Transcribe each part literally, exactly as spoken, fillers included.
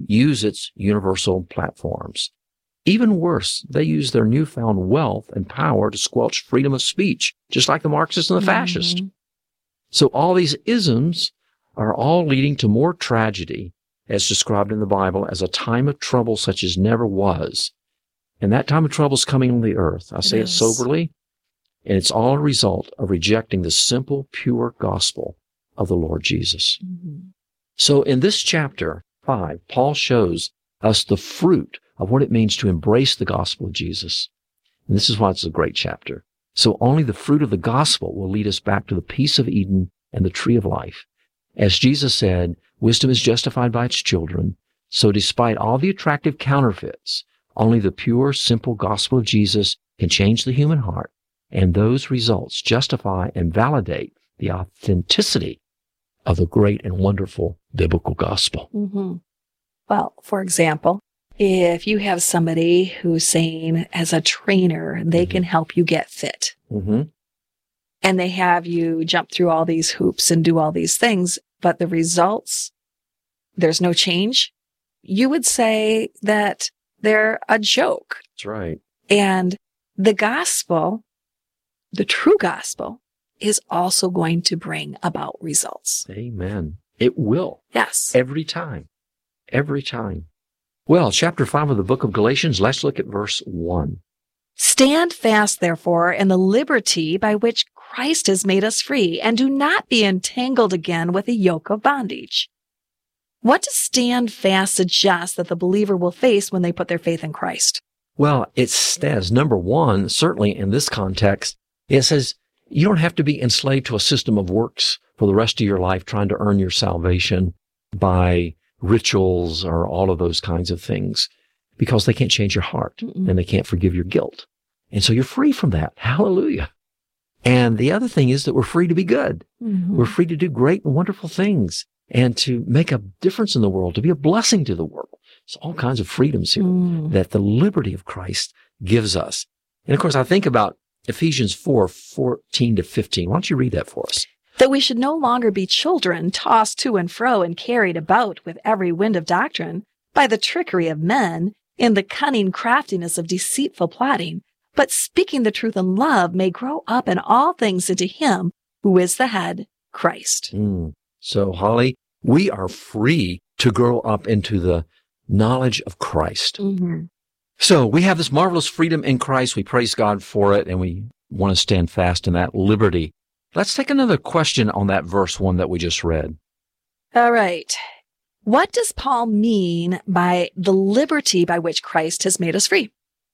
use its universal platforms. Even worse, they use their newfound wealth and power to squelch freedom of speech, just like the Marxists and the fascists. Mm-hmm. So all these isms are all leading to more tragedy, as described in the Bible, as a time of trouble such as never was. And that time of trouble is coming on the earth. I say it, it soberly. And it's all a result of rejecting the simple, pure gospel of the Lord Jesus. Mm-hmm. So in this chapter five, Paul shows us the fruit of what it means to embrace the gospel of Jesus. And this is why it's a great chapter. So only the fruit of the gospel will lead us back to the peace of Eden and the tree of life. As Jesus said, wisdom is justified by its children. So despite all the attractive counterfeits, only the pure, simple gospel of Jesus can change the human heart. And those results justify and validate the authenticity of the great and wonderful biblical gospel. Mm-hmm. Well, for example, if you have somebody who's saying as a trainer, they mm-hmm. can help you get fit. Mm-hmm. And they have you jump through all these hoops and do all these things, but the results, there's no change. You would say that they're a joke. That's right. And the gospel, the true gospel, is also going to bring about results. Amen. It will. Yes. Every time. Every time. Well, chapter five of the book of Galatians, let's look at verse one. Stand fast, therefore, in the liberty by which Christ has made us free, and do not be entangled again with a yoke of bondage. What does stand fast suggest that the believer will face when they put their faith in Christ? Well, it says, number one, certainly in this context, it says you don't have to be enslaved to a system of works for the rest of your life trying to earn your salvation by rituals or all of those kinds of things, because they can't change your heart Mm-mm. and they can't forgive your guilt. And so you're free from that. Hallelujah. And the other thing is that we're free to be good. Mm-hmm. We're free to do great and wonderful things and to make a difference in the world, to be a blessing to the world. There's all kinds of freedoms here Mm. that the liberty of Christ gives us. And of course, I think about Ephesians four, fourteen to fifteen. Why don't you read that for us? That we should no longer be children, tossed to and fro and carried about with every wind of doctrine by the trickery of men in the cunning craftiness of deceitful plotting, but speaking the truth in love may grow up in all things into him who is the head, Christ. Mm. So, Holly, we are free to grow up into the knowledge of Christ. Mm-hmm. So we have this marvelous freedom in Christ. We praise God for it, and we want to stand fast in that liberty. Let's take another question on that verse one that we just read. All right. What does Paul mean by the liberty by which Christ has made us free?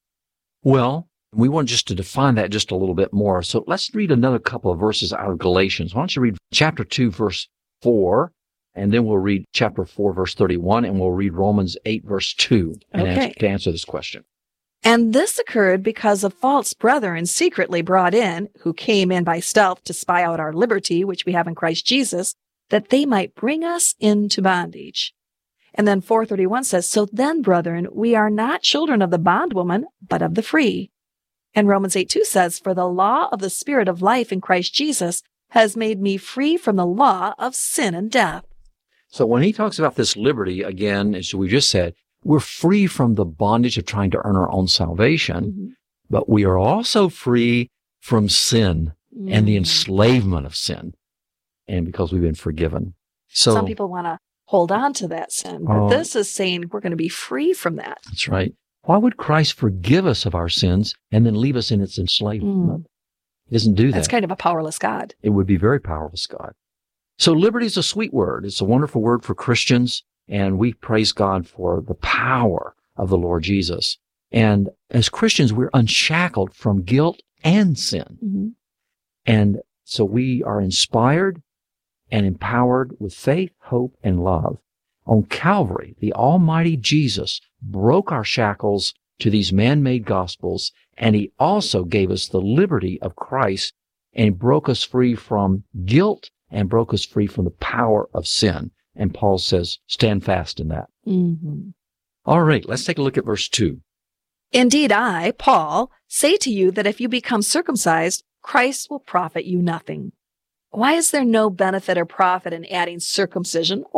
Well, we want just to define that just a little bit more. So let's read another couple of verses out of Galatians. Why don't you read chapter two, verse four, and then we'll read chapter four, verse thirty-one, and we'll read Romans eight, verse two, and Okay. answer, to answer this question. And this occurred because of false brethren secretly brought in, who came in by stealth to spy out our liberty, which we have in Christ Jesus, that they might bring us into bondage. And then four thirty-one says, so then, brethren, we are not children of the bondwoman, but of the free. And Romans eight two says, for the law of the Spirit of life in Christ Jesus has made me free from the law of sin and death. So when he talks about this liberty, again, as we just said, we're free from the bondage of trying to earn our own salvation, Mm-hmm. but we are also free from sin Mm. and the enslavement of sin, and because we've been forgiven. So Some people want to hold on to that sin, but Oh. this is saying we're going to be free from that. that's right. Why would Christ forgive us of our sins and then leave us in its enslavement? He doesn't do that. That's kind of a powerless God. It would be very powerless, God. So liberty is a sweet word. It's a wonderful word for Christians, and we praise God for the power of the Lord Jesus. And as Christians, we're unshackled from guilt and sin. Mm-hmm. And so we are inspired and empowered with faith, hope, and love. On Calvary, the Almighty Jesus broke our shackles to these man-made gospels, and he also gave us the liberty of Christ and broke us free from guilt and broke us free from the power of sin. And Paul says, stand fast in that. Mm-hmm. All right, let's take a look at verse two. Indeed, I, Paul, say to you that if you become circumcised, Christ will profit you nothing. Why is there no benefit or profit in adding circumcision or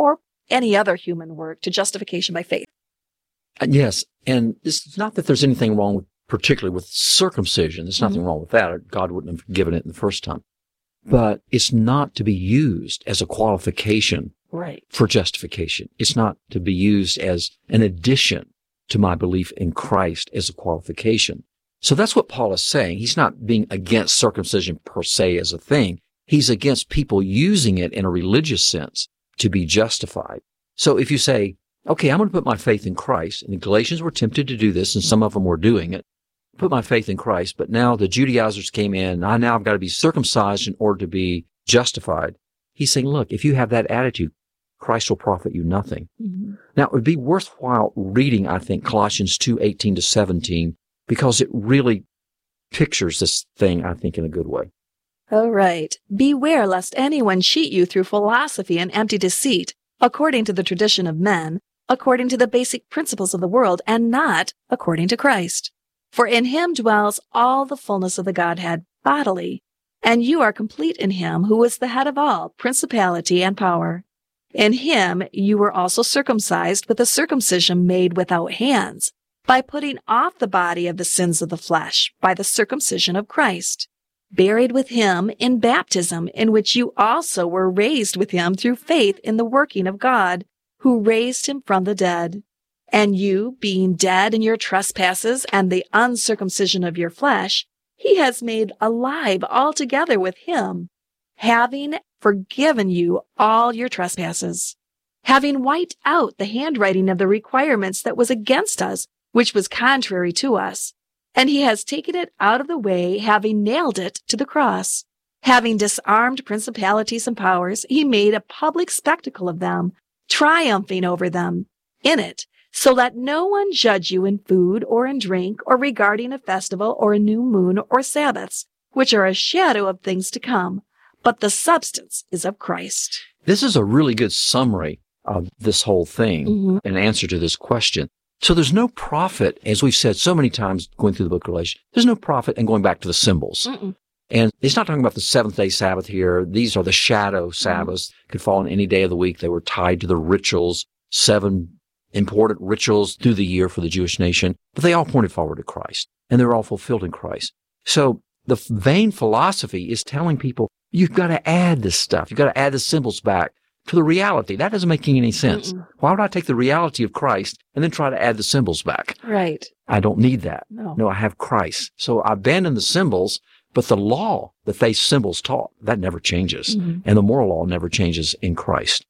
any other human work to justification by faith. Uh, Yes, and it's not that there's anything wrong with, particularly with circumcision. There's nothing wrong with that. God wouldn't have given it in the first time. But it's not to be used as a qualification Right. for justification. It's not to be used as an addition to my belief in Christ as a qualification. So that's what Paul is saying. He's not being against circumcision per se as a thing. He's against people using it in a religious sense to be justified. So if you say, okay, I'm going to put my faith in Christ, and the Galatians were tempted to do this, and some of them were doing it, put my faith in Christ, but now the Judaizers came in, I now have got to be circumcised in order to be justified. He's saying, look, if you have that attitude, Christ will profit you nothing. Mm-hmm. Now, it would be worthwhile reading, I think, Colossians two, eighteen to seventeen, because it really pictures this thing, I think, in a good way. All right. Beware lest anyone cheat you through philosophy and empty deceit, according to the tradition of men, according to the basic principles of the world, and not according to Christ. For in him dwells all the fullness of the Godhead bodily, and you are complete in him who is the head of all principality and power. In him you were also circumcised with a circumcision made without hands, by putting off the body of the sins of the flesh by the circumcision of Christ, buried with him in baptism, in which you also were raised with him through faith in the working of God, who raised him from the dead. And you, being dead in your trespasses and the uncircumcision of your flesh, he has made alive altogether with him, having forgiven you all your trespasses, having wiped out the handwriting of the requirements that was against us, which was contrary to us. And he has taken it out of the way, having nailed it to the cross. Having disarmed principalities and powers, he made a public spectacle of them, triumphing over them in it, so let no one judge you in food or in drink or regarding a festival or a new moon or Sabbaths, which are a shadow of things to come, but the substance is of Christ. This is a really good summary of this whole thing, Mm-hmm. an answer to this question. So there's no profit, as we've said so many times going through the book of Revelation, there's no profit in going back to the symbols. Mm-mm. And it's not talking about the seventh day Sabbath here. These are the shadow Sabbaths. Mm-hmm. Could fall on any day of the week. They were tied to the rituals, seven important rituals through the year for the Jewish nation, but they all pointed forward to Christ, and they were all fulfilled in Christ. So the vain philosophy is telling people, you've got to add this stuff. You've got to add the symbols back to the reality. That doesn't make any sense. Mm-mm. Why would I take the reality of Christ and then try to add the symbols back? Right. I don't need that. No. No, I have Christ. So I abandon the symbols, but the law that they symbols taught, that never changes. Mm-hmm. And the moral law never changes in Christ.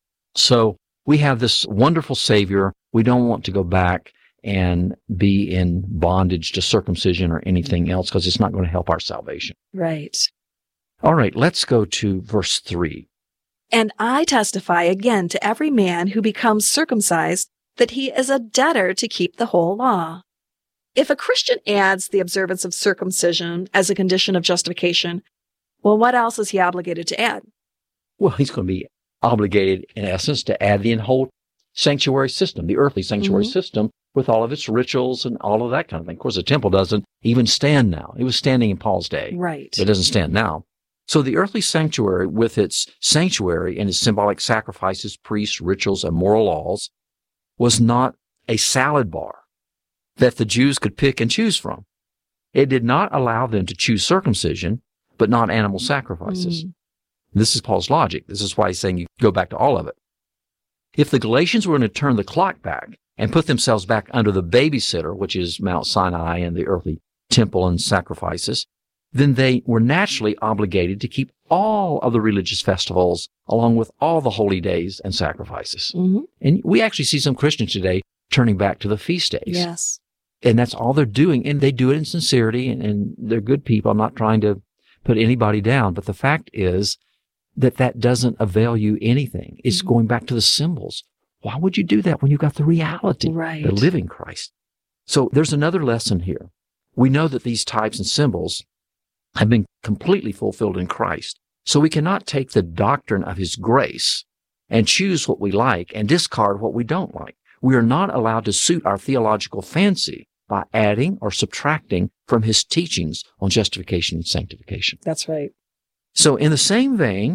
So we have this wonderful Savior. We don't want to go back and be in bondage to circumcision or anything else because it's not going to help our salvation. Right. All right, let's go to verse three. And I testify again to every man who becomes circumcised that he is a debtor to keep the whole law. If a Christian adds the observance of circumcision as a condition of justification, well, what else is he obligated to add? Well, he's going to be obligated, in essence, to add the whole sanctuary system, the earthly sanctuary Mm-hmm. system, with all of its rituals and all of that kind of thing. Of course, the temple doesn't even stand now. It was standing in Paul's day. Right. It doesn't stand now. So the earthly sanctuary, with its sanctuary and its symbolic sacrifices, priests, rituals, and moral laws, was not a salad bar that the Jews could pick and choose from. It did not allow them to choose circumcision, but not animal sacrifices. Mm. This is Paul's logic. This is why he's saying you go back to all of it. If the Galatians were going to turn the clock back and put themselves back under the babysitter, which is Mount Sinai and the earthly temple and sacrifices, then they were naturally obligated to keep all of the religious festivals along with all the holy days and sacrifices. Mm-hmm. And we actually see some Christians today turning back to the feast days. Yes. And that's all they're doing. And they do it in sincerity, and, and they're good people. I'm not trying to put anybody down. But the fact is that that doesn't avail you anything. It's Mm-hmm. going back to the symbols. Why would you do that when you've got the reality, Right. the living Christ? So there's another lesson here. We know that these types and symbols have been completely fulfilled in Christ. So we cannot take the doctrine of his grace and choose what we like and discard what we don't like. We are not allowed to suit our theological fancy by adding or subtracting from his teachings on justification and sanctification. That's right. So in the same vein,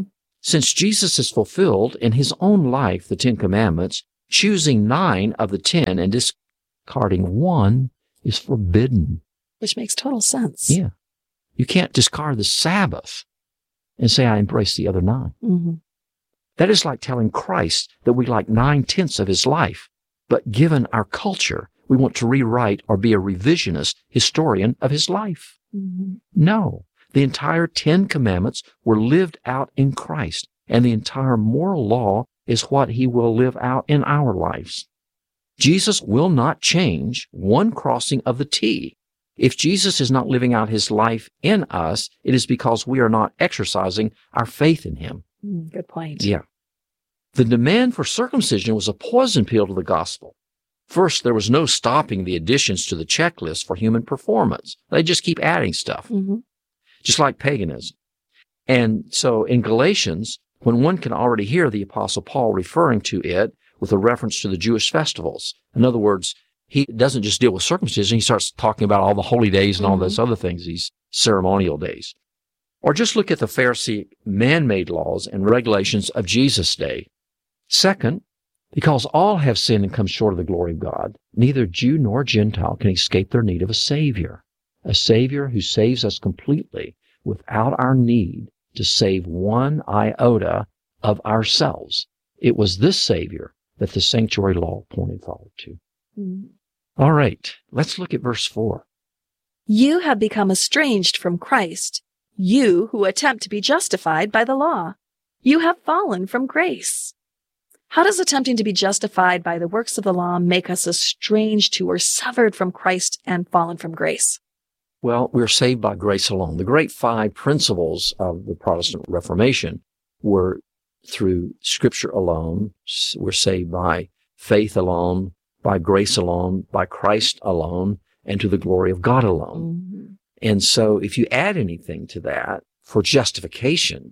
since Jesus has fulfilled in his own life the Ten Commandments, choosing nine of the ten and discarding one is forbidden. Which makes total sense. Yeah. You can't discard the Sabbath and say, I embrace the other nine. Mm-hmm. That is like telling Christ that we like nine-tenths of his life, but given our culture, we want to rewrite or be a revisionist historian of his life. Mm-hmm. No. The entire Ten Commandments were lived out in Christ, and the entire moral law is what he will live out in our lives. Jesus will not change one crossing of the T. If Jesus is not living out his life in us, it is because we are not exercising our faith in him. Mm, good point. Yeah. The demand for circumcision was a poison pill to the gospel. First, there was no stopping the additions to the checklist for human performance. They just keep adding stuff, Mm-hmm. just like paganism. And so in Galatians, when one can already hear the Apostle Paul referring to it with a reference to the Jewish festivals. In other words, he doesn't just deal with circumcision. He starts talking about all the holy days and all Mm-hmm. those other things, these ceremonial days. Or just look at the Pharisee man-made laws and regulations of Jesus' day. Second, because all have sinned and come short of the glory of God, neither Jew nor Gentile can escape their need of a Savior, a Savior who saves us completely without our need to save one iota of ourselves. It was this Savior that the sanctuary law pointed forward to. Mm. All right, let's look at verse four. You have become estranged from Christ, you who attempt to be justified by the law. You have fallen from grace. How does attempting to be justified by the works of the law make us estranged to or severed from Christ and fallen from grace? Well, we're saved by grace alone. The great five principles of the Protestant Reformation were through Scripture alone. We're saved by faith alone, by grace alone, by Christ alone, and to the glory of God alone. Mm-hmm. And so if you add anything to that for justification,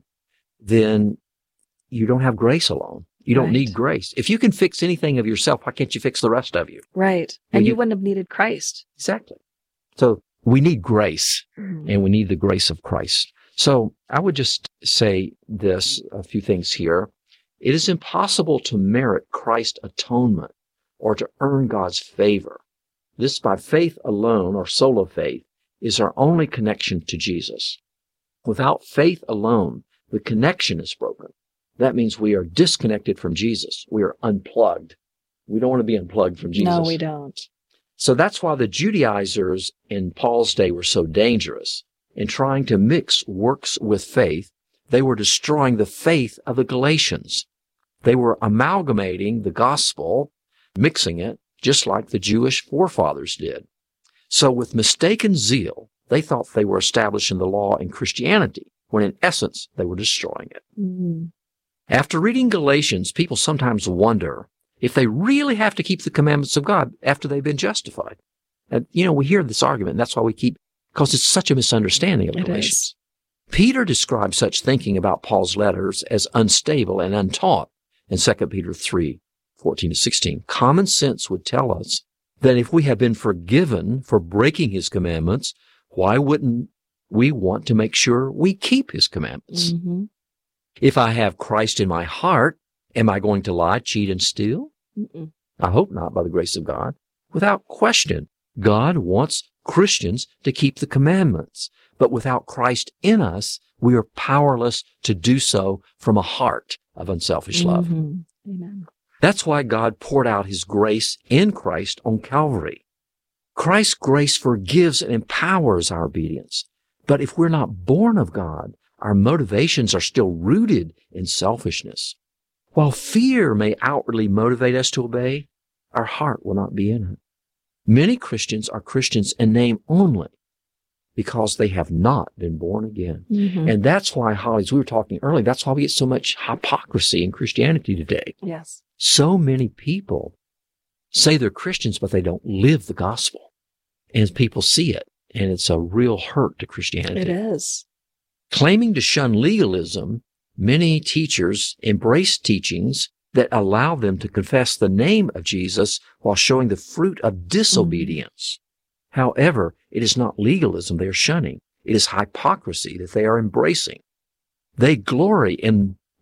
then you don't have grace alone. You don't Right. need grace. If you can fix anything of yourself, why can't you fix the rest of you? Right. When And you, you- wouldn't have needed Christ. Exactly. So we need grace, Mhm. and we need the grace of Christ. So I would just say this, a few things here. It is impossible to merit Christ's atonement or to earn God's favor. This by faith alone, or sola faith, is our only connection to Jesus. Without faith alone, the connection is broken. That means we are disconnected from Jesus. We are unplugged. We don't want to be unplugged from Jesus. No, we don't. So that's why the Judaizers in Paul's day were so dangerous. In trying to mix works with faith, they were destroying the faith of the Galatians. They were amalgamating the gospel, mixing it, just like the Jewish forefathers did. So with mistaken zeal, they thought they were establishing the law in Christianity, when in essence they were destroying it. Mm. After reading Galatians, people sometimes wonder if they really have to keep the commandments of God after they've been justified. And, you know, we hear this argument, and that's why we keep, because it's such a misunderstanding of It Galatians. is. Peter describes such thinking about Paul's letters as unstable and untaught in Second Peter three, fourteen to sixteen. Common sense would tell us that if we have been forgiven for breaking his commandments, why wouldn't we want to make sure we keep his commandments? Mm-hmm. If I have Christ in my heart, am I going to lie, cheat, and steal? Mm-mm. I hope not, by the grace of God. Without question, God wants Christians to keep the commandments. But without Christ in us, we are powerless to do so from a heart of unselfish love. Mm-hmm. Amen. That's why God poured out his grace in Christ on Calvary. Christ's grace forgives and empowers our obedience. But if we're not born of God, our motivations are still rooted in selfishness. While fear may outwardly motivate us to obey, our heart will not be in it. Many Christians are Christians in name only because they have not been born again. Mm-hmm. And that's why, Holly, as we were talking earlier, that's why we get so much hypocrisy in Christianity today. Yes. So many people say they're Christians, but they don't live the gospel. And people see it, and it's a real hurt to Christianity. It is. Claiming to shun legalism, many teachers embrace teachings that allow them to confess the name of Jesus while showing the fruit of disobedience. Mm. However, it is not legalism they are shunning. It is hypocrisy that they are embracing. They glory in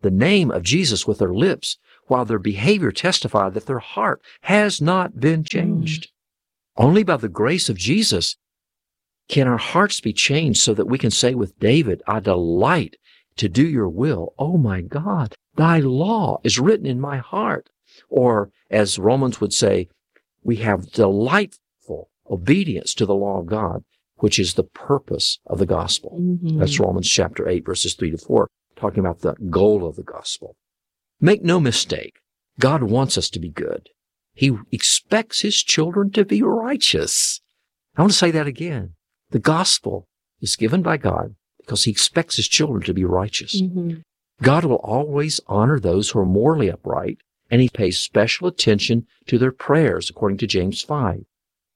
the name of Jesus with their lips, while their behavior testified that their heart has not been changed. Mm. Only by the grace of Jesus can our hearts be changed so that we can say with David, I delight to do your will. Oh my God, thy law is written in my heart. Or as Romans would say, we have delightful obedience to the law of God, which is the purpose of the gospel. Mm-hmm. That's Romans chapter eight, verses three to four, talking about the goal of the gospel. Make no mistake, God wants us to be good. He expects his children to be righteous. I want to say that again. The gospel is given by God because he expects his children to be righteous. Mm-hmm. God will always honor those who are morally upright, and he pays special attention to their prayers, according to James five.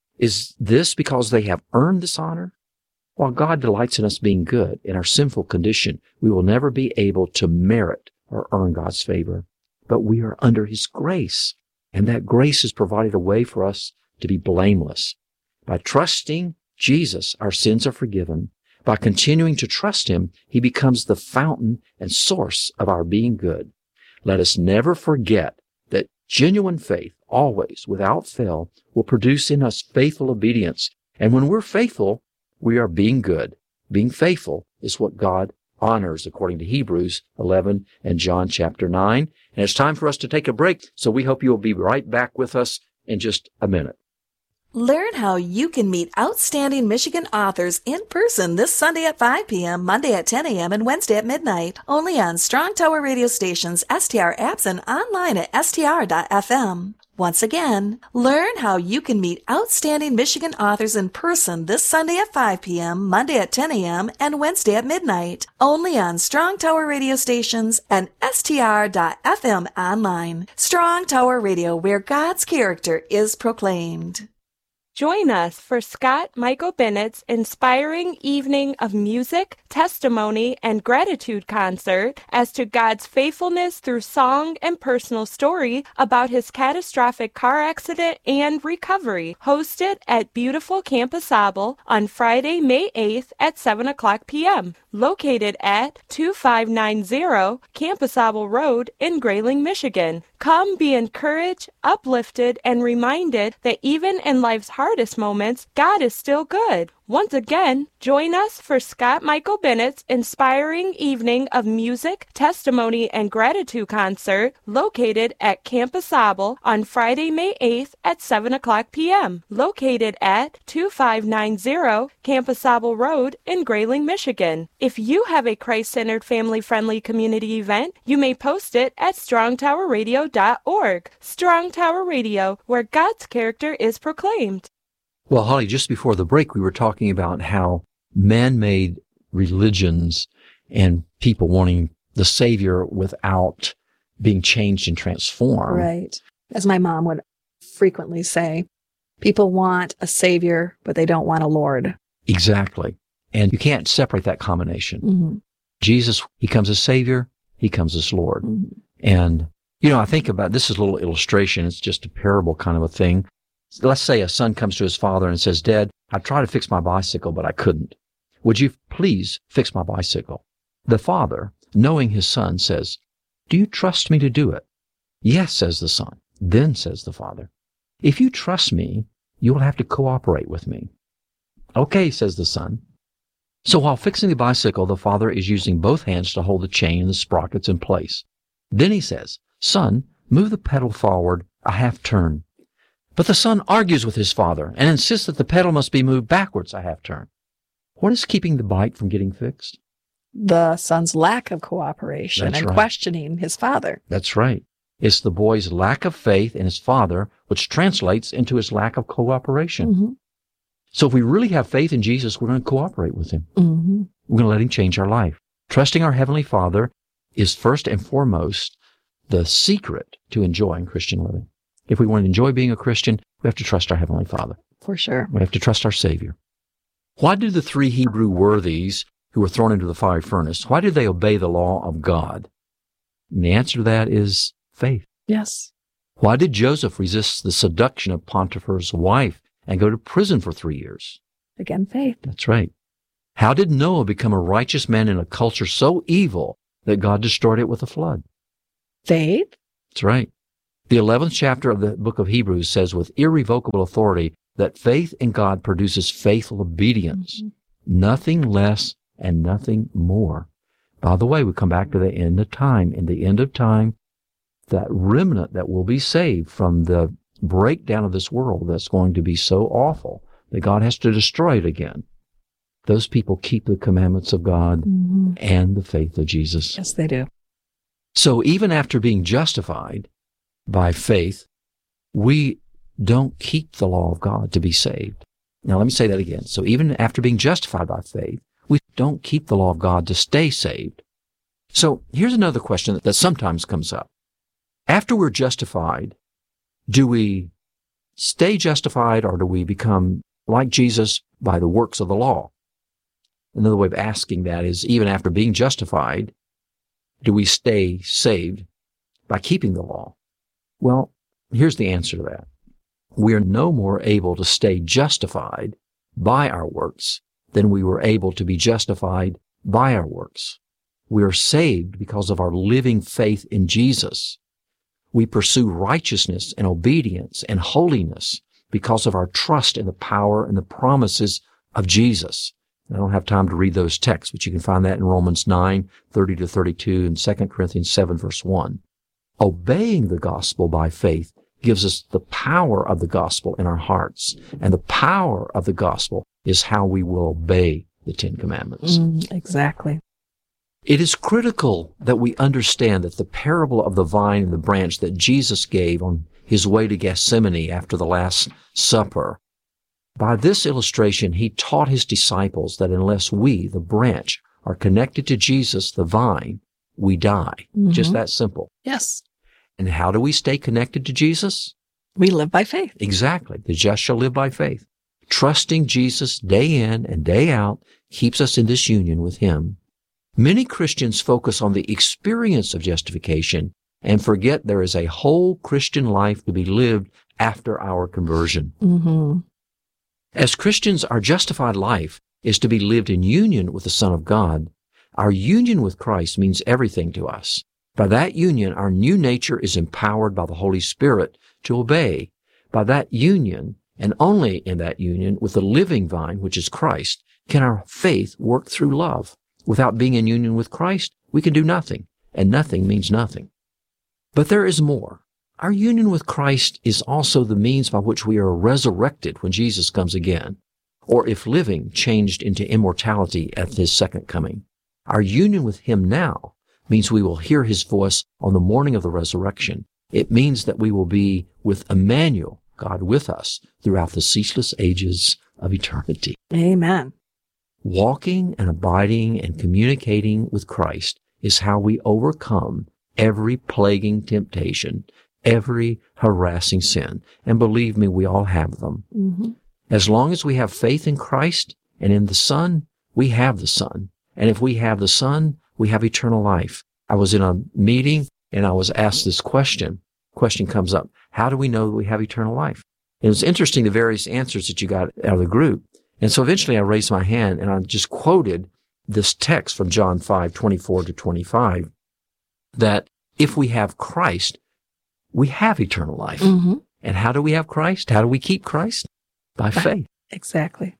Is this because they have earned this honor? While God delights in us being good, in our sinful condition, we will never be able to merit or earn God's favor. But we are under his grace, and that grace has provided a way for us to be blameless. By trusting Jesus, our sins are forgiven. By continuing to trust him, he becomes the fountain and source of our being good. Let us never forget that genuine faith, always, without fail, will produce in us faithful obedience. And when we're faithful, we are being good. Being faithful is what God honors, according to Hebrews eleven and John chapter nine. And it's time for us to take a break, so we hope you will be right back with us in just a minute. Learn how you can meet outstanding Michigan authors in person this Sunday at five p.m., Monday at ten a.m., and Wednesday at midnight, only on Strong Tower radio stations, S T R apps, and online at S T R dot F M. Once again, learn how you can meet outstanding Michigan authors in person this Sunday at five p.m., Monday at ten a.m., and Wednesday at midnight, only on Strong Tower radio stations and S T R dot F M online. Strong Tower Radio, where God's character is proclaimed. Join us for Scott Michael Bennett's inspiring evening of music, testimony, and gratitude concert as to God's faithfulness through song and personal story about his catastrophic car accident and recovery, hosted at beautiful Camp Au on Friday, May eighth at seven o'clock p.m., located at two five nine zero Camp Au Road in Grayling, Michigan. Come be encouraged, uplifted, and reminded that even in life's hardest moments, God is still good. Once again, join us for Scott Michael Bennett's inspiring evening of music, testimony, and gratitude concert located at Camp Au on Friday, May eighth at seven o'clock p.m., located at two five nine zero Camp Au Road in Grayling, Michigan. If you have a Christ-centered, family-friendly community event, you may post it at strong tower radio dot org. Strong Tower Radio, where God's character is proclaimed. Well, Holly, just before the break, we were talking about how man-made religions and people wanting the Savior without being changed and transformed. Right. As my mom would frequently say, people want a Savior, but they don't want a Lord. Exactly. And you can't separate that combination. Mm-hmm. Jesus, he comes as Savior, he comes as Lord. Mm-hmm. And, you know, I think about, this is a little illustration. It's just a parable kind of a thing. Let's say a son comes to his father and says, Dad, I tried to fix my bicycle, but I couldn't. Would you please fix my bicycle? The father, knowing his son, says, Do you trust me to do it? Yes, says the son. Then says the father, If you trust me, you will have to cooperate with me. Okay, says the son. So while fixing the bicycle, the father is using both hands to hold the chain and the sprockets in place. Then he says, Son, move the pedal forward a half turn. But the son argues with his father and insists that the pedal must be moved backwards a half turn. What is keeping the bike from getting fixed? The son's lack of cooperation That's and right. questioning his father. That's right. It's the boy's lack of faith in his father, which translates into his lack of cooperation. Mm-hmm. So if we really have faith in Jesus, we're going to cooperate with him. Mm-hmm. We're going to let him change our life. Trusting our Heavenly Father is first and foremost the secret to enjoying Christian living. If we want to enjoy being a Christian, we have to trust our Heavenly Father. For sure. We have to trust our Savior. Why did the three Hebrew worthies who were thrown into the fiery furnace, why did they obey the law of God? And the answer to that is faith. Yes. Why did Joseph resist the seduction of Potiphar's wife and go to prison for three years? Again, faith. That's right. How did Noah become a righteous man in a culture so evil that God destroyed it with a flood? Faith? That's right. The eleventh chapter of the book of Hebrews says with irrevocable authority that faith in God produces faithful obedience, mm-hmm. nothing less and nothing more. By the way, we come back to the end of time. In the end of time, that remnant that will be saved from the breakdown of this world that's going to be so awful that God has to destroy it again. Those people keep the commandments of God mm-hmm. and the faith of Jesus. Yes, they do. So even after being justified by faith, we don't keep the law of God to be saved. Now, let me say that again. So even after being justified by faith, we don't keep the law of God to stay saved. So here's another question that sometimes comes up. After we're justified, do we stay justified or do we become like Jesus by the works of the law? Another way of asking that is, even after being justified, do we stay saved by keeping the law? Well, here's the answer to that. We are no more able to stay justified by our works than we were able to be justified by our works. We are saved because of our living faith in Jesus. We pursue righteousness and obedience and holiness because of our trust in the power and the promises of Jesus. I don't have time to read those texts, but you can find that in Romans nine, thirty to thirty-two, and Second Corinthians seven, verse one. Obeying the gospel by faith gives us the power of the gospel in our hearts. And the power of the gospel is how we will obey the Ten Commandments. Mm, exactly. It is critical that we understand that the parable of the vine and the branch that Jesus gave on his way to Gethsemane after the Last Supper, by this illustration, he taught his disciples that unless we, the branch, are connected to Jesus, the vine, we die. Mm-hmm. Just that simple. Yes. And how do we stay connected to Jesus? We live by faith. Exactly. The just shall live by faith. Trusting Jesus day in and day out keeps us in this union with him. Many Christians focus on the experience of justification and forget there is a whole Christian life to be lived after our conversion. Mm-hmm. As Christians, our justified life is to be lived in union with the Son of God. Our union with Christ means everything to us. By that union, our new nature is empowered by the Holy Spirit to obey. By that union, and only in that union with the living vine, which is Christ, can our faith work through love. Without being in union with Christ, we can do nothing, and nothing means nothing. But there is more. Our union with Christ is also the means by which we are resurrected when Jesus comes again, or if living, changed into immortality at his second coming. Our union with him now means we will hear his voice on the morning of the resurrection. It means that we will be with Emmanuel, God with us, throughout the ceaseless ages of eternity. Amen. Walking and abiding and communicating with Christ is how we overcome every plaguing temptation, every harassing sin. And believe me, we all have them. Mm-hmm. As long as we have faith in Christ and in the Son, we have the Son. And if we have the Son, we have eternal life. I was in a meeting and I was asked this question. Question comes up, how do we know that we have eternal life? It was interesting, the various answers that you got out of the group. And so eventually I raised my hand and I just quoted this text from John five, twenty-four to twenty-five, that if we have Christ, we have eternal life. Mm-hmm. And how do we have Christ? How do we keep Christ? By faith. Exactly.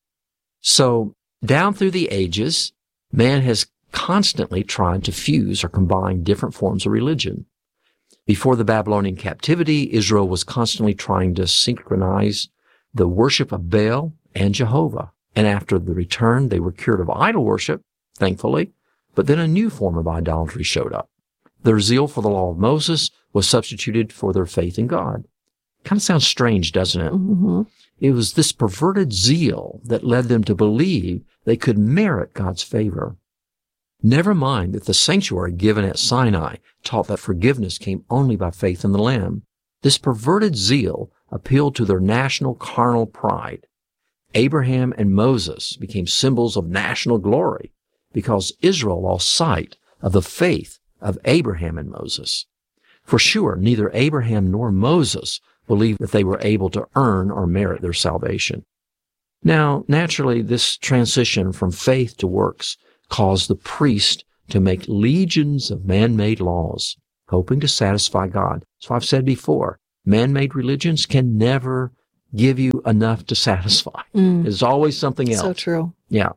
So down through the ages, man has constantly tried to fuse or combine different forms of religion. Before the Babylonian captivity, Israel was constantly trying to synchronize the worship of Baal and Jehovah. And after the return, they were cured of idol worship, thankfully, but then a new form of idolatry showed up. Their zeal for the law of Moses was substituted for their faith in God. Kind of sounds strange, doesn't it? Mm-hmm. It was this perverted zeal that led them to believe they could merit God's favor. Never mind that the sanctuary given at Sinai taught that forgiveness came only by faith in the Lamb. This perverted zeal appealed to their national carnal pride. Abraham and Moses became symbols of national glory because Israel lost sight of the faith of Abraham and Moses. For sure, neither Abraham nor Moses believed that they were able to earn or merit their salvation. Now, naturally, this transition from faith to works caused the priest to make legions of man-made laws, hoping to satisfy God. So I've said before, man-made religions can never give you enough to satisfy. Mm. There's always something else. So true. Yeah.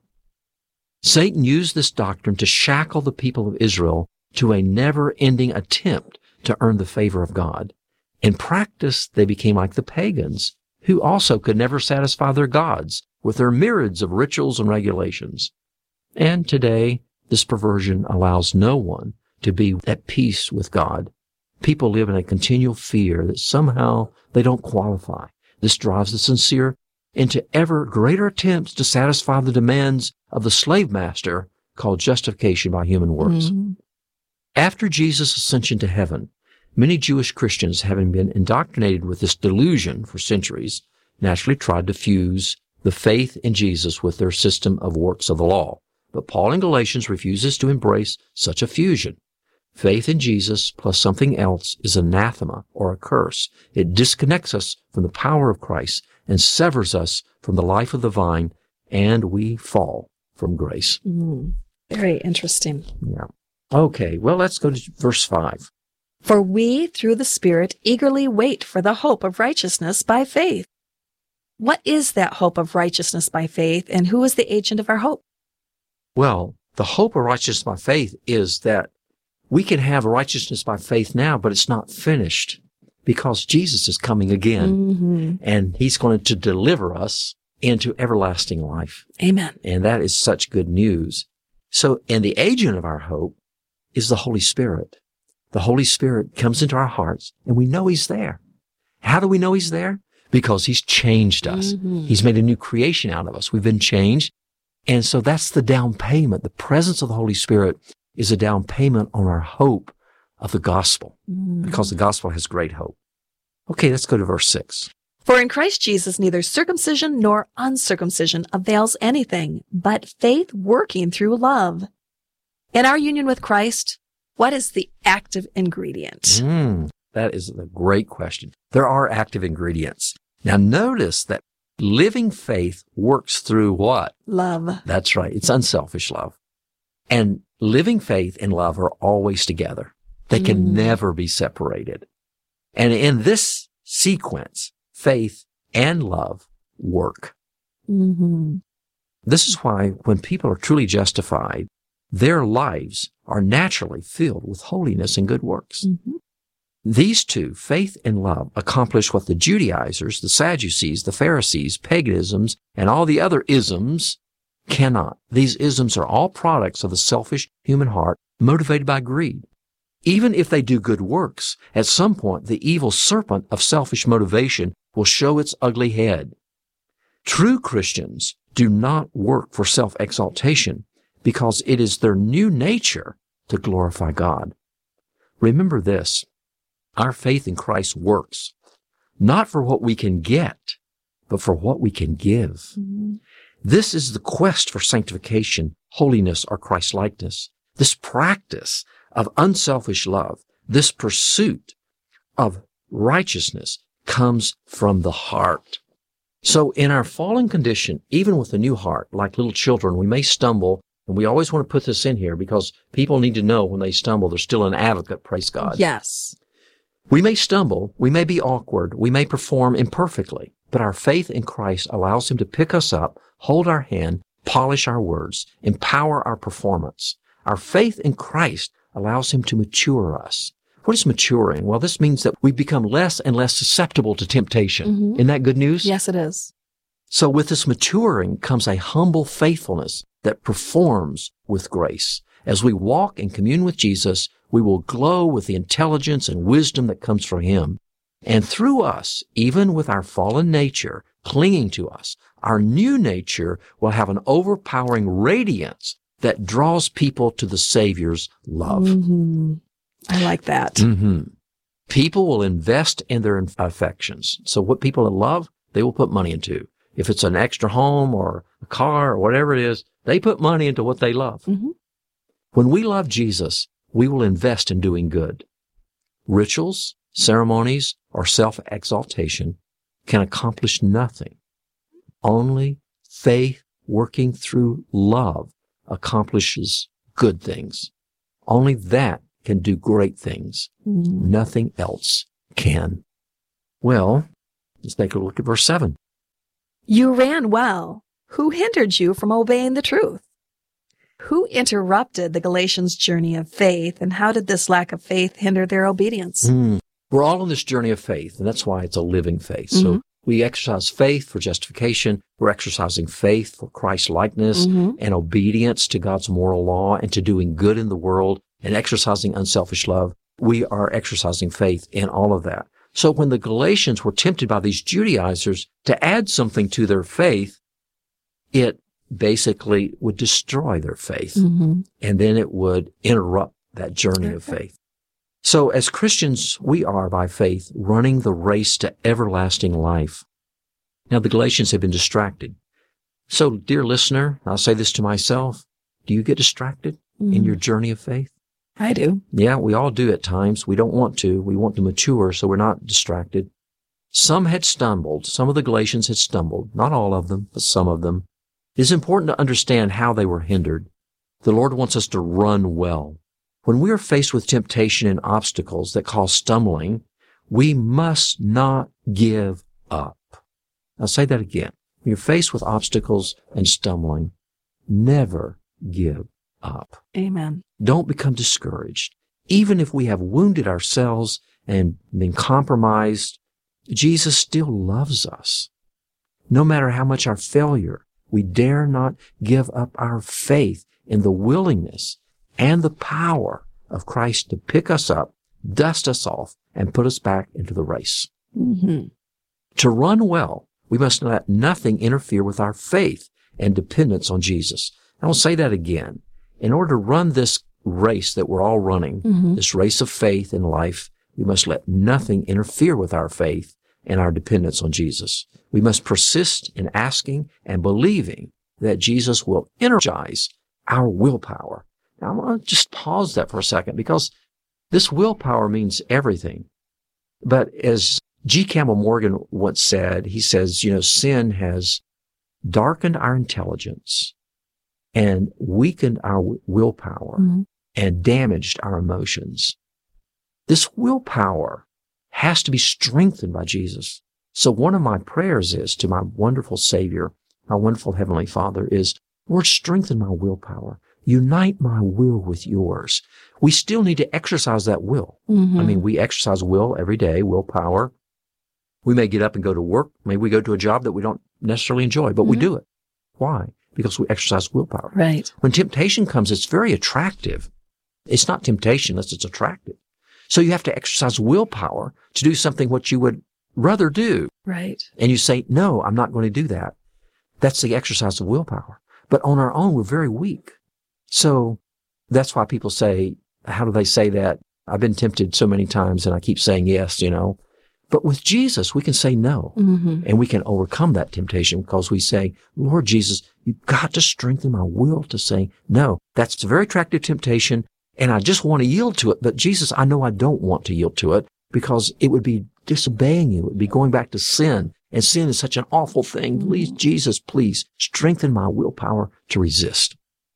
Satan used this doctrine to shackle the people of Israel to a never-ending attempt to earn the favor of God. In practice, they became like the pagans, who also could never satisfy their gods with their myriads of rituals and regulations. And today, this perversion allows no one to be at peace with God. People live in a continual fear that somehow they don't qualify. This drives the sincere into ever greater attempts to satisfy the demands of the slave master called justification by human works. Mm-hmm. After Jesus' ascension to heaven, many Jewish Christians, having been indoctrinated with this delusion for centuries, naturally tried to fuse the faith in Jesus with their system of works of the law. But Paul in Galatians refuses to embrace such a fusion. Faith in Jesus plus something else is anathema or a curse. It disconnects us from the power of Christ and severs us from the life of the vine, and we fall from grace. Mm. Very interesting. Yeah. Okay, well, let's go to verse five. For we, through the Spirit, eagerly wait for the hope of righteousness by faith. What is that hope of righteousness by faith, and who is the agent of our hope? Well, the hope of righteousness by faith is that we can have righteousness by faith now, but it's not finished because Jesus is coming again, Mm-hmm. and he's going to deliver us into everlasting life. Amen. And that is such good news. So, and the agent of our hope is the Holy Spirit. The Holy Spirit comes into our hearts, and we know he's there. How do we know he's there? Because he's changed us. Mm-hmm. He's made a new creation out of us. We've been changed. And so that's the down payment. The presence of the Holy Spirit is a down payment on our hope of the gospel, Mm-hmm. because the gospel has great hope. Okay, let's go to verse six. For in Christ Jesus neither circumcision nor uncircumcision avails anything, but faith working through love. In our union with Christ, what is the active ingredient? Mm, that is a great question. There are active ingredients. Now notice that living faith works through what? Love. That's right. It's unselfish love. And living faith and love are always together. They can Mm. never be separated. And in this sequence, faith and love work. Mm-hmm. This is why when people are truly justified, their lives are naturally filled with holiness and good works. Mm-hmm. These two, faith and love, accomplish what the Judaizers, the Sadducees, the Pharisees, paganisms, and all the other isms cannot. These isms are all products of the selfish human heart motivated by greed. Even if they do good works, at some point the evil serpent of selfish motivation will show its ugly head. True Christians do not work for self-exaltation because it is their new nature to glorify God. Remember this, our faith in Christ works not for what we can get, but for what we can give. Mm-hmm. This is the quest for sanctification, holiness, or Christ-likeness. This practice of unselfish love, this pursuit of righteousness comes from the heart. So in our fallen condition, even with a new heart, like little children, we may stumble, and we always want to put this in here because people need to know when they stumble, there's still an advocate, praise God. Yes. We may stumble, we may be awkward, we may perform imperfectly, but our faith in Christ allows him to pick us up, hold our hand, polish our words, empower our performance. Our faith in Christ allows him to mature us. What is maturing? Well, this means that we become less and less susceptible to temptation. Mm-hmm. Isn't that good news? Yes, it is. So with this maturing comes a humble faithfulness that performs with grace. As we walk and commune with Jesus, we will glow with the intelligence and wisdom that comes from him. And through us, even with our fallen nature clinging to us, our new nature will have an overpowering radiance that draws people to the Savior's love. Mm-hmm. I like that. Mm-hmm. People will invest in their affections. So what people love, they will put money into. If it's an extra home or a car or whatever it is, they put money into what they love. Mm-hmm. When we love Jesus, we will invest in doing good. Rituals, ceremonies, or self-exaltation can accomplish nothing. Only faith working through love accomplishes good things. Only that can do great things. Mm. Nothing else can. Well, let's take a look at verse seven. You ran well. Who hindered you from obeying the truth? Who interrupted the Galatians' journey of faith, and how did this lack of faith hinder their obedience? Mm. We're all on this journey of faith, and that's why it's a living faith. Mm-hmm. So we exercise faith for justification. We're exercising faith for Christ's likeness Mm-hmm. and obedience to God's moral law and to doing good in the world and exercising unselfish love. We are exercising faith in all of that. So when the Galatians were tempted by these Judaizers to add something to their faith, it basically would destroy their faith. Mm-hmm. And then it would interrupt that journey of faith. So as Christians, we are by faith running the race to everlasting life. Now the Galatians have been distracted. So dear listener, I'll say this to myself. Do you get distracted Mm-hmm. in your journey of faith? I do. Yeah, we all do at times. We don't want to. We want to mature so we're not distracted. Some had stumbled. Some of the Galatians had stumbled. Not all of them, but some of them. It is important to understand how they were hindered. The Lord wants us to run well. When we are faced with temptation and obstacles that cause stumbling, we must not give up. I'll say that again. When you're faced with obstacles and stumbling, never give up. Amen. Don't become discouraged. Even if we have wounded ourselves and been compromised, Jesus still loves us. No matter how much our failure, we dare not give up our faith in the willingness and the power of Christ to pick us up, dust us off, and put us back into the race. Mm-hmm. To run well, we must let nothing interfere with our faith and dependence on Jesus. I will say that again. In order to run this race that we're all running, Mm-hmm. this race of faith in life, we must let nothing interfere with our faith and our dependence on Jesus. We must persist in asking and believing that Jesus will energize our willpower. Now, I'm going to just pause that for a second because this willpower means everything. But as G. Campbell Morgan once said, he says, you know, sin has darkened our intelligence and weakened our w- willpower Mm-hmm. and damaged our emotions. This willpower has to be strengthened by Jesus. So one of my prayers is to my wonderful Savior, my wonderful Heavenly Father, is, Lord, strengthen my willpower. Unite my will with yours. We still need to exercise that will. Mm-hmm. I mean, we exercise will every day, willpower. We may get up and go to work. Maybe we go to a job that we don't necessarily enjoy, but we Mhm. do it. Why? Because we exercise willpower. Right. When temptation comes, it's very attractive. It's not temptation unless it's attractive. So you have to exercise willpower to do something what you would rather do. Right. And you say, no, I'm not going to do that. That's the exercise of willpower. But on our own, we're very weak. So that's why people say, how do they say that? I've been tempted so many times and I keep saying yes, you know. But with Jesus, we can say no. Mm-hmm. And we can overcome that temptation because we say, Lord Jesus, you've got to strengthen my will to say no. That's a very attractive temptation, and I just want to yield to it. But Jesus, I know I don't want to yield to it because it would be disobeying you. It would be going back to sin. And sin is such an awful thing. Please, Jesus, please strengthen my willpower to resist.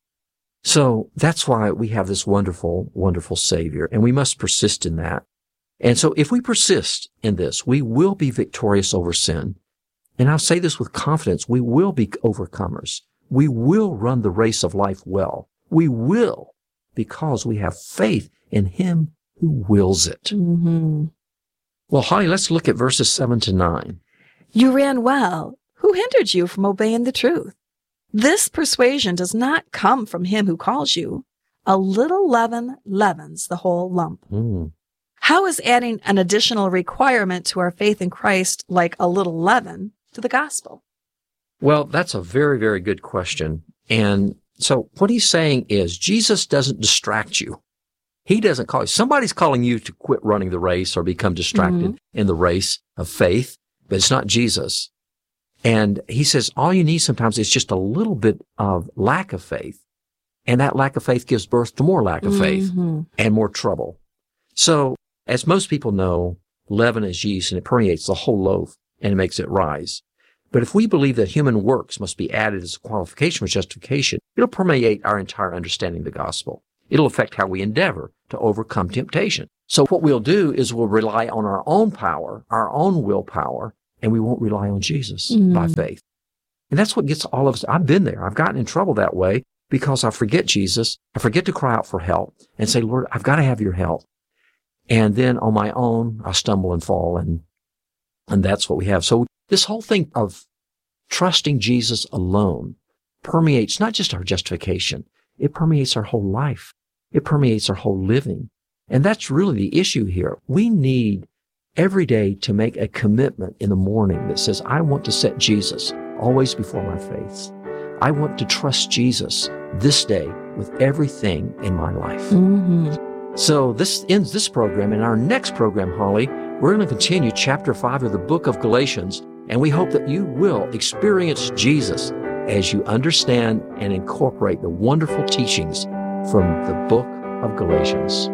So that's why we have this wonderful, wonderful Savior, and we must persist in that. And so if we persist in this, we will be victorious over sin. And I'll say this with confidence, we will be overcomers. We will run the race of life well. We will, because we have faith in Him who wills it. Mm-hmm. Well, Holly, let's look at verses seven to nine. You ran well. Who hindered you from obeying the truth? This persuasion does not come from him who calls you. A little leaven leavens the whole lump. Mm. How is adding an additional requirement to our faith in Christ like a little leaven to the gospel? Well, that's a very, very good question. And so what he's saying is Jesus doesn't distract you. He doesn't call you. Somebody's calling you to quit running the race or become distracted Mm-hmm. in the race of faith, but it's not Jesus. And he says all you need sometimes is just a little bit of lack of faith. And that lack of faith gives birth to more lack of faith Mm-hmm. and more trouble. So as most people know, leaven is yeast and it permeates the whole loaf and it makes it rise. But if we believe that human works must be added as a qualification for justification, it'll permeate our entire understanding of the gospel. It'll affect how we endeavor to overcome temptation. So what we'll do is we'll rely on our own power, our own willpower, and we won't rely on Jesus mm. by faith. And that's what gets all of us. I've been there. I've gotten in trouble that way because I forget Jesus. I forget to cry out for help and say, Lord, I've got to have your help. And then on my own, I stumble and fall, and and that's what we have. So this whole thing of trusting Jesus alone permeates not just our justification, it permeates our whole life. It permeates our whole living. And that's really the issue here. We need every day to make a commitment in the morning that says, I want to set Jesus always before my faith. I want to trust Jesus this day with everything in my life. Mm-hmm. So this ends this program. In our next program, Holly, we're going to continue chapter five of the book of Galatians, and we hope that you will experience Jesus as you understand and incorporate the wonderful teachings from the book of Galatians.